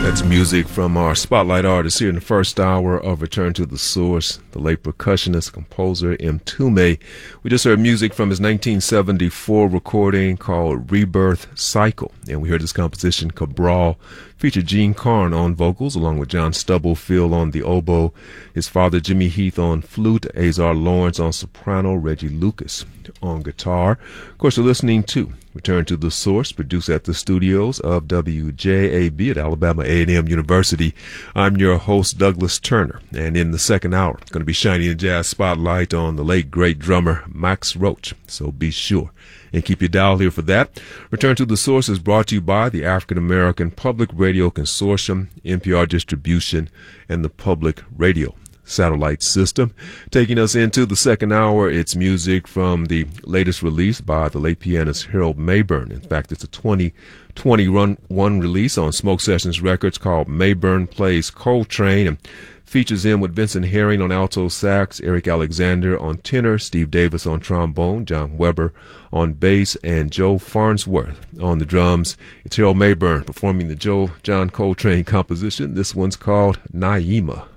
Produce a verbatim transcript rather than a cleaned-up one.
That's music from our spotlight artist here in the first hour of Return to the Source, the late percussionist, composer Mtume. We just heard music from his nineteen seventy-four recording called Rebirth Cycle, and we heard his composition Cabral, featured Gene Carn on vocals along with John Stubblefield on the oboe, his father Jimmy Heath on flute, Azar Lawrence on soprano, Reggie Lucas on guitar. Of course, you're listening to Return to the Source, produced at the studios of W J A B at Alabama A and M University. I'm your host, Douglas Turner, and in the second hour, going to be shining a jazz spotlight on the late, great drummer Max Roach, so be sure and keep your dial here for that. Return to the Source is brought to you by the African American Public Radio Consortium, N P R Distribution, and the Public Radio Satellite System. Taking us into the second hour, it's music from the latest release by the late pianist Harold Mayburn. In fact, it's a twenty twenty-one release on Smoke Sessions Records called Mayburn Plays Coltrane, and features him with Vincent Herring on alto sax, Eric Alexander on tenor, Steve Davis on trombone, John Weber on bass, and Joe Farnsworth on the drums. It's Harold Mayburn performing the Joe John Coltrane composition. This one's called Naima.